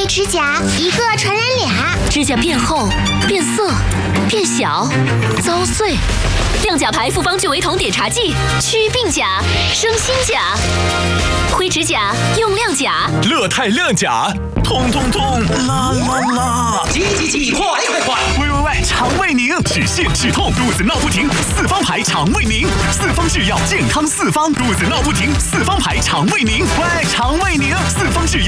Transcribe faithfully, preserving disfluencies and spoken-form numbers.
指甲，一个传染俩。 指甲变厚、变色、变小、遭碎。亮甲牌复方聚维酮碘茶剂，祛病甲，生新甲。灰指甲用亮甲， 乐泰亮甲，痛痛痛，啦啦啦！ 急急急，快快快！ 喂喂喂，肠胃宁，止泻止痛，肚子闹不停，四方牌肠胃宁，四方制药健康四方，肚子闹不停，四方牌肠胃宁，喂，肠胃宁，四方制药。